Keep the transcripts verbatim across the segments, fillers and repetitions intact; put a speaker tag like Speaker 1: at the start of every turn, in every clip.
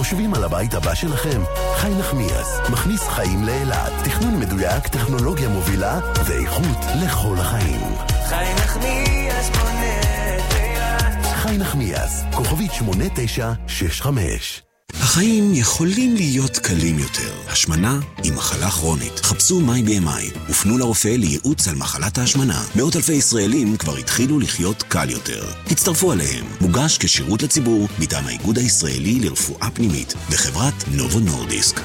Speaker 1: חושבים על הבית הבא שלכם? חי נחמיאס מכניס חיים לאילת. תכנון מדויק, טכנולוגיה מובילה ואיכות לכל החיים.
Speaker 2: חי נחמיאס בונה את אילת.
Speaker 1: חי נחמיאס, כוכבית שמונה תשע שש חמש.
Speaker 3: החיים יכולים להיות קלים יותר. השמנה היא מחלה כרונית. חפשו מי בי אם איי ופנו לרופא לייעוץ על מחלת ההשמנה. מאות אלפי ישראלים כבר התחילו לחיות קל יותר. הצטרפו עליהם. מוגש כשירות לציבור מטעם האיגוד הישראלי לרפואה פנימית וחברת נובו נורדיסק.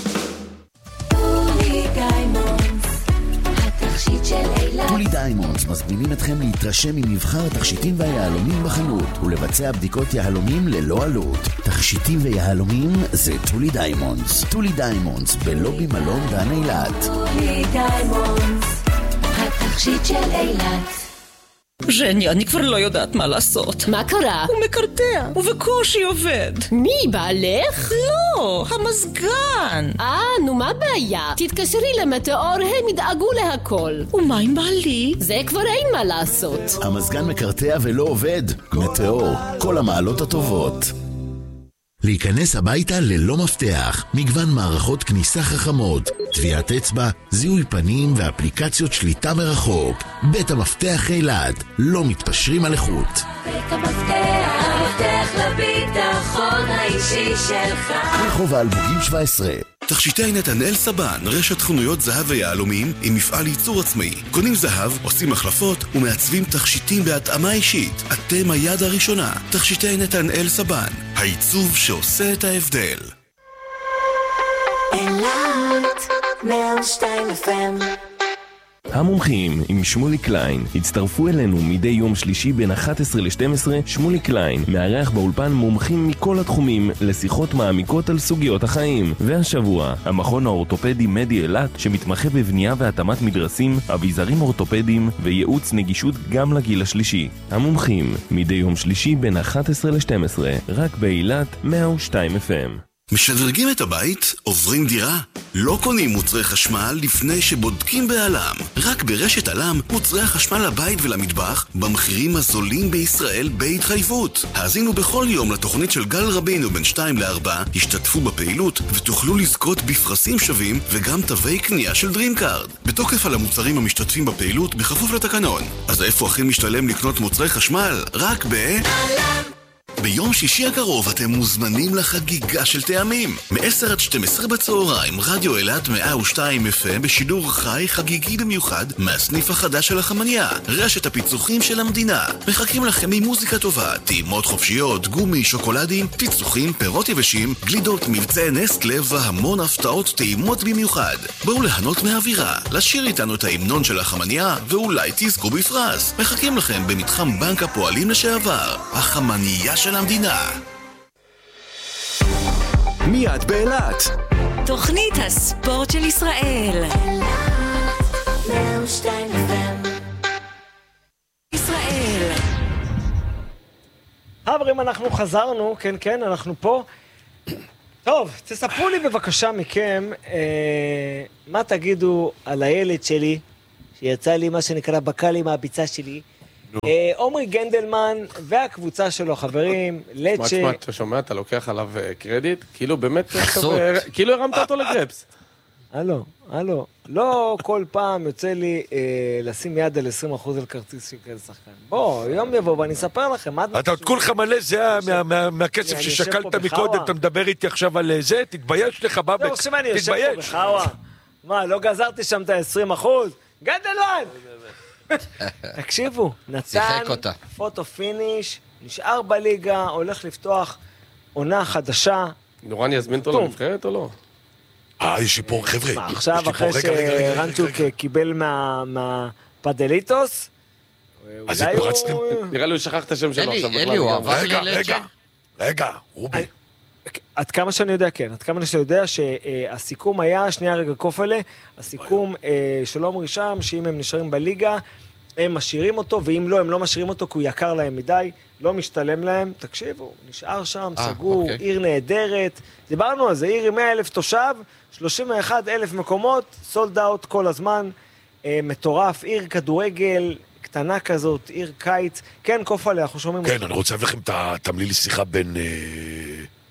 Speaker 4: טולי דיימונדס מזמינים אתכם להתרשם ממבחר התכשיטים והיהלומים בחנות ולבצע בדיקות יהלומים ללא עלות. תכשיטים ויהלומים זה טולי דיימונדס. טולי דיימונדס בלובי מלון דן אילת.
Speaker 5: טולי דיימונדס, התכשיט של אילת.
Speaker 6: ז'ני, אני כבר לא יודעת מה לעשות.
Speaker 7: מה קרה?
Speaker 6: הוא מקרטע, ובקושי עובד.
Speaker 7: מי, בעלך?
Speaker 6: לא, המזגן.
Speaker 7: אה, נו מה הבעיה? תתקשרי למטאור, הם ידאגו להכל.
Speaker 6: ומה עם בעלי?
Speaker 7: זה כבר אין מה לעשות.
Speaker 4: המזגן מקרטע ולא עובד. מטאור, כל המעלות הטובות.
Speaker 1: להיכנס הביתה ללא מפתח, מגוון מערכות כניסה חכמות, טביעת אצבע, זיהוי פנים ואפליקציות שליטה מרחוק. בית המפתח אילת, לא מתפשרים על איכות.
Speaker 5: בית המפתח, המפתח לביטחון האישי שלך.
Speaker 4: רחוב האלמוגים שבע עשרה.
Speaker 8: תכשיטי נתנאל סבן, רשת חנויות זהב ויהלומים עם מפעל ייצור עצמאי. קונים זהב, עושים מחלפות ומעצבים תכשיטים בהתאמה אישית. אתם היד הראשונה. תכשיטי נתנאל סבן, העיצוב שעושה את ההבדל.
Speaker 5: אילת מאה ושתיים אף אם.
Speaker 9: המומחים עם שמולי קליין הצטרפו אלינו מדי יום שלישי בין אחת עשרה ל-שתים עשרה. שמולי קליין מארח באולפן מומחים מכל התחומים לשיחות מעמיקות על סוגיות החיים. והשבוע המכון האורתופדי מדי אילת שמתמחה בבנייה והתאמת מדרסים, אביזרים אורתופדיים וייעוץ נגישות גם לגיל השלישי. המומחים מדי יום שלישי בין אחת עשרה ל-שתים עשרה רק באילת מאה ושתיים אף אם.
Speaker 8: משדרגים את הבית? עוברים דירה? לא קונים מוצרי חשמל לפני שבודקים בעלם. רק ברשת עלם מוצרי החשמל לבית ולמטבח במחירים הזולים בישראל בהתחייבות. האזינו בכל יום לתוכנית של גל רבינו בין שתיים לארבע, השתתפו בפעילות ותוכלו לזכות בפרסים שווים וגם תווי קנייה של דרימקארד. בתוקף על המוצרים המשתתפים בפעילות בכפוף לתקנון. אז איפה הכי משתלם לקנות מוצרי חשמל? רק בעלם. ביום שישי הקרוב אתם מוזמנים לחגיגה של טעמים. מ-עשר עד שתים עשרה בצהריים, רדיו אילת מאה ושתיים אף אם בשידור חי חגיגי במיוחד מהסניף החדש של החמניה, רשת הפיצוחים של המדינה. מחכים לכם ממוזיקה טובה, טעימות חופשיות, גומי, שוקולדים, פיצוחים, פירות יבשים, גלידות, מבצעי נסטלה והמון הפתעות טעימות במיוחד. בואו ליהנות מהאווירה, לשיר איתנו את ההמנון של החמניה ואולי תזכו בפרס. מחכים לכם במתחם בנק הפועלים לשעבר, החמניה של המדינה.
Speaker 10: מיד באילת.
Speaker 5: תוכנית הספורט של ישראל. מאה ושתיים אף אם. ישראל.
Speaker 11: חברים, אנחנו חזרנו, כן, כן, אנחנו פה. טוב, תספרו לי בבקשה מכם, אה, מה תגידו על הילד שלי, שיצא לי מה שנקרא בקל עם הביצה שלי, עומרי גנדלמן והקבוצה שלו, חברים, לצ'ה.
Speaker 12: מה, תשמע, אתה שומע, אתה לוקח עליו קרדיט, כאילו באמת, כאילו הרמת אותו לגרפס.
Speaker 11: הלו, הלו, לא כל פעם יוצא לי לשים יד על עשרים אחוז על כרטיס של כאלה שחקן. בוא, יום יבוא ואני אספר לכם.
Speaker 13: אתה עוד כולך מלא, זה מהכסף ששקלת מקודם, אתה מדבר איתי עכשיו על זה, תתבייש לך, בבק,
Speaker 11: תתבייש. אני יושב פה בחווה. מה, לא גזרתי שם את ה-עשרים אחוז? גנדלמן! תקשיבו, נתן פוטו פיניש, נשאר בליגה, הולך לפתוח עונה חדשה.
Speaker 12: נורא אני אזמין אותו לנבחרת או לא?
Speaker 13: אה, יש לי פה חבר'ה.
Speaker 11: עכשיו אחרי שרנצ'וק קיבל מהפדליטוס,
Speaker 13: אז התפרצתם.
Speaker 12: נראה לי הוא שכח את השם שלו עכשיו.
Speaker 14: אלי, הוא עבר
Speaker 13: רגע, רגע, רגע, רובי.
Speaker 11: עד כמה שאני יודע, כן, עד כמה שאני יודע שהסיכום היה, שנייה רגע קופלה, הסיכום של עומרי שם, שאם הם נשארים בליגה, הם משאירים אותו, ואם לא, הם לא משאירים אותו, כי הוא יקר להם מדי, לא משתלם להם, תקשיבו, נשאר שם, סגור, עיר נהדרת, דיברנו על זה, עיר עם מאה אלף תושב, שלושים ואחד אלף מקומות, סולד אאוט כל הזמן, מטורף, עיר כדורגל, קטנה כזאת, עיר קיץ, כן, קופלה, אנחנו שומעים.
Speaker 13: כן, אני רוצה להביא לכם את התמליל שיחה בין...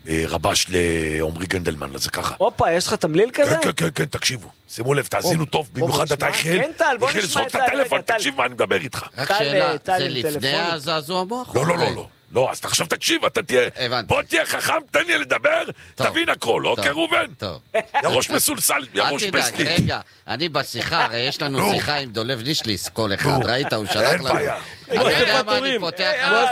Speaker 13: רבש לעומרי גנדלמן, לזה ככה.
Speaker 11: הופה, יש לך תמליל כזה?
Speaker 13: כן, כן, כן, תקשיבו. שימו לב, תאזינו טוב, במיוחד אתה יחיל.
Speaker 11: כן, טל, בוא נשמע את
Speaker 13: הטלפון, תקשיב מה אני מדבר איתך.
Speaker 14: רק שאלה, זה לפני הזעזוע המוח?
Speaker 13: לא, לא, לא, לא. לא, אז עכשיו תקשיב, אתה תהיה... בוא תהיה חכם, תן לי לדבר, תבין הכל, אוקיי ראובן?
Speaker 14: טוב.
Speaker 13: ירוש מסולסל, ירוש פסטי.
Speaker 14: רגע, אני בשיחה, הרי יש לנו שיחה עם דולב לישליס, כל אחד, ראית, הוא שלח לנו.
Speaker 13: אין בעיה.
Speaker 14: אני יודע מה אני פותח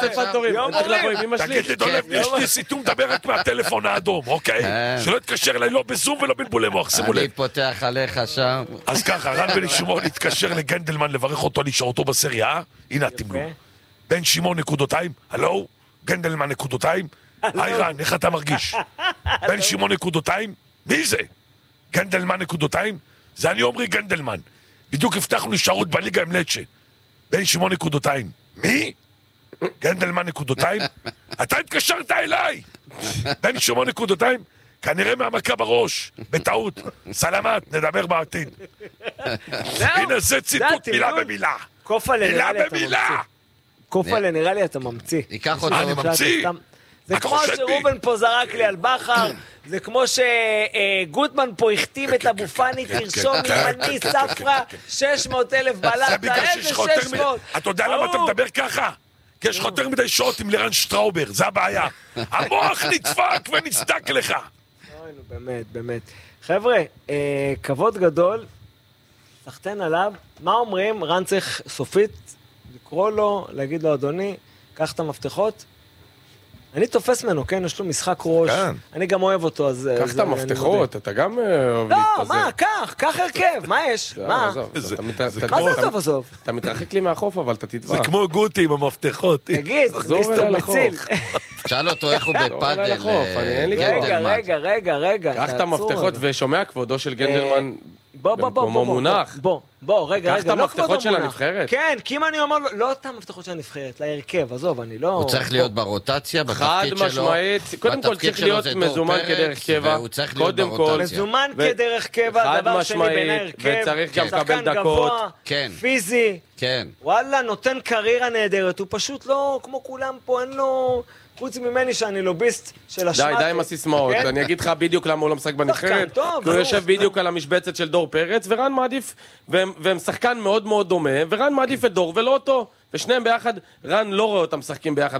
Speaker 14: עכשיו.
Speaker 13: תגיד לי, דולב לישליס, איתו מדבר רק מהטלפון האדום, אוקיי? שלא יתקשר אליי לא בזום ולא בלבולי מוח, שימו לב.
Speaker 14: אני פותח עליך שם.
Speaker 13: אז ככה, רן בן שמעון התקשר לגנדלמן לברך אותו, נשארתו בסריה, הנה התמלול. בן שמעון נקודותיים, הלו, גנדלמן נקודותיים, היי רן, איך אתה מרגיש? בן שמעון נקודותיים, מי זה? גנדלמן נקודותיים? זה אני עומרי גנדלמן, בדיוק הבטחנו נשארות בליגה עם לצ'ה. בן שמעון נקודותיים, מי? גנדלמן נקודותיים? אתה התקשרת אליי! בן שמעון נקודותיים? כנראה מהמכה בראש, בטעות, סלמת, נדבר בעתיד. הנה זה ציטוט מילה במילה. מילה במילה!
Speaker 11: קופלה נראה לי אתה ממציא.
Speaker 14: ייקח אותו.
Speaker 13: אני ממציא?
Speaker 11: זה כמו שרובן פה זרק לי על בכר, זה כמו שגוטמן פה החתים את אבו פאני, תרשום ימני ספרה, שש מאות אלף בלטה,
Speaker 13: זה בגלל שיש
Speaker 11: איזה
Speaker 13: חותר
Speaker 11: שש
Speaker 13: מדי,
Speaker 11: מאות?
Speaker 13: אתה יודע למה אתה מדבר ככה? כי יש חותר מדי שעות עם לירן שטראובר, זה הבעיה. המוח נדפק ונצדק לך.
Speaker 11: אוי, נו, באמת, באמת. חבר'ה, כבוד גדול, סחטן עליו, מה אומרים? רן צריך סופית לקרוא לו, להגיד לו, אדוני, קח את המפתחות. אני תופס ממנו, כן? יש לו משחק ראש. אני גם אוהב אותו, אז...
Speaker 12: קח את המפתחות, אתה גם אוהב
Speaker 11: להתפזר. לא, מה, קח, קח הרכב, מה יש? מה? מה זה עזוב, עזוב?
Speaker 12: אתה מתרחק לי מהחוף, אבל אתה תתבע.
Speaker 13: זה כמו גוטי עם המפתחות.
Speaker 11: תגיד, מיסטר מציל.
Speaker 14: שאל אותו איך הוא בפאדל.
Speaker 11: רגע, רגע, רגע, רגע.
Speaker 12: קח את המפתחות ושומע כבודו של גנדלמן.
Speaker 11: בוא, בוא, בוא, בוא,
Speaker 12: מונח.
Speaker 11: בוא, בוא, רגע, רגע,
Speaker 12: לא כבודו מונח. של הנבחרת?
Speaker 11: כן, כי אם אני אומר לו, לא את המפתחות של הנבחרת, להרכב, עזוב, אני לא...
Speaker 14: הוא צריך להיות ברוטציה, בתפקיד שלו.
Speaker 12: חד משמעית, קודם כל צריך להיות מזומן כדרך קבע. קודם כל.
Speaker 11: מזומן כדרך קבע, דבר שני בין ההרכב.
Speaker 12: וצריך גם לקבל דקות.
Speaker 11: פיזי.
Speaker 14: כן.
Speaker 11: וואלה, נותן קריירה נהדרת, הוא פשוט לא, כמו כולם פה, אין לו... חוץ ממני שאני לוביסט של השמעת.
Speaker 12: די, די עם הסיסמאות. אני אגיד לך בדיוק למה הוא לא משחק בנבחרת. הוא יושב בדיוק על המשבצת של דור פרץ, ורן מעדיף, והם שחקן מאוד מאוד דומה, ורן מעדיף את דור ולא אותו. ושניהם ביחד, רן לא רואה אותם משחקים ביחד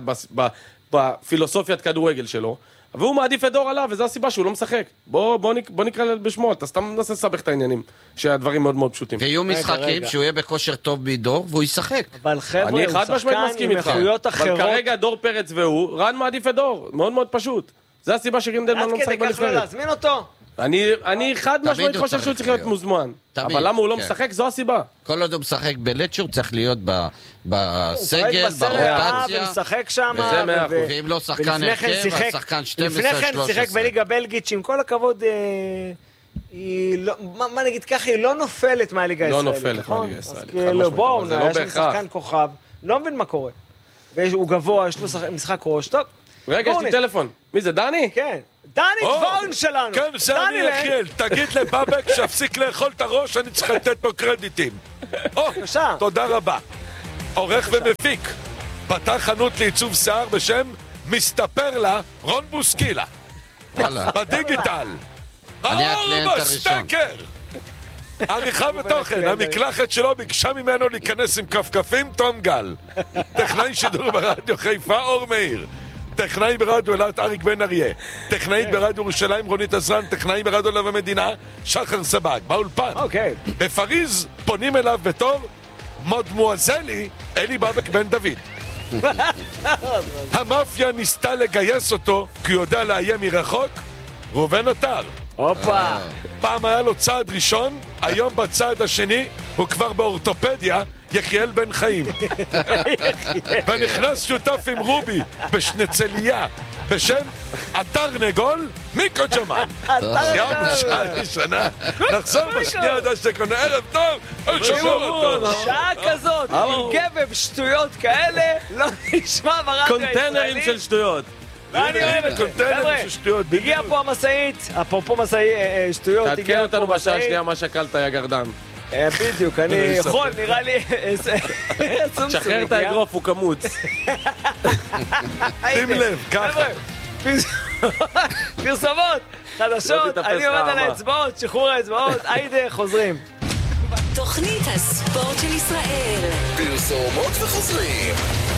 Speaker 12: בפילוסופיית כדורגל שלו, והוא מעדיף את דור עליו, וזו הסיבה שהוא לא משחק. בוא, בוא, בוא נקרא בשמות, אתה סתם ננסה לסבך את העניינים, שהדברים מאוד מאוד פשוטים.
Speaker 14: ויהיו משחקים שהוא יהיה בכושר טוב מדור, והוא ישחק.
Speaker 11: אבל חבר'ה, הוא שחקן עם איכויות אחרות.
Speaker 12: אבל כרגע דור פרץ והוא, רן מעדיף את דור, מאוד מאוד פשוט. זה הסיבה שגינדלמן לא משחק בנבחרת.
Speaker 11: עד כדי כך לא להזמין אותו?
Speaker 12: אני חד משמעית חושב שהוא צריך להיות מוזמן. אבל למה הוא לא משחק? זו הסיבה.
Speaker 14: כל עוד הוא משחק בלצ'ר, הוא צריך להיות בסגל, ברוטציה.
Speaker 11: ומשחק שם.
Speaker 14: ואם לא שחקן הרכב, שחקן שתים עשרה שלוש עשרה.
Speaker 11: לפני כן שיחק בליגה בלגית, שעם כל הכבוד, מה נגיד ככה, היא לא נופלת מהליגה הישראלית.
Speaker 12: לא נופלת מהליגה הישראלית.
Speaker 11: בואו, יש שם שחקן כוכב, לא מבין מה קורה. והוא גבוה, יש לו משחק ראש, טוב.
Speaker 12: רגע, יש לי טלפון. מי זה, דני?
Speaker 11: כן. דני דבורן שלנו.
Speaker 13: כן, זה אני יחיאל. תגיד לבאבק שהפסיק לאכול את הראש, אני צריך לתת לו קרדיטים.
Speaker 11: בבקשה.
Speaker 13: תודה רבה. עורך ומפיק. פתח חנות לעיצוב שיער בשם מסתפר לה רון בוסקילה. בדיגיטל.
Speaker 14: אני הקליינט הראשון.
Speaker 13: עריכה ותוכן, המקלחת שלו ביקשה ממנו להיכנס עם כפכפים, תום גל. טכנאי שידור ברדיו חיפה, אור מאיר. טכנאי ברדיו אלת אריק בן אריה. טכנאית ברדיו ירושלים, רונית עזרן. טכנאי ברדיו לב המדינה, שחר סבג. באולפן.
Speaker 11: אוקיי.
Speaker 13: בפריז פונים אליו בתור מודמואזלי אלי באבק בן דוד. המאפיה ניסתה לגייס אותו כי הוא יודע לאיים מרחוק. ראובן עטר.
Speaker 11: הופה.
Speaker 13: פעם היה לו צעד ראשון, היום בצעד השני הוא כבר באורתופדיה, יחיאל בן חיים. ונכנס שותף עם רובי בשנצליה בשם אתר נגול מיקו ג'מן. סיימנו שעה ראשונה, נחזור בשנייה עד השקונה, ערב טוב,
Speaker 11: שעה כזאת, עם גבב שטויות כאלה, לא נשמע ברדיו הישראלי.
Speaker 12: קונטיינרים של שטויות.
Speaker 11: אני אוהב את זה, הגיע פה המסעית, אפרופו מסעי שטויות,
Speaker 12: תעדכן אותנו בשעה השנייה מה שקלת יא גרדן.
Speaker 11: בדיוק, אני יכול, נראה לי...
Speaker 12: תשחרר את האגרוף, הוא כמוץ.
Speaker 13: שים לב, ככה.
Speaker 11: פרסומות, חדשות, אני עומד על האצבעות, שחרור האצבעות, היידה, חוזרים.
Speaker 5: תוכנית הספורט של ישראל.
Speaker 1: פרסומות וחוזרים.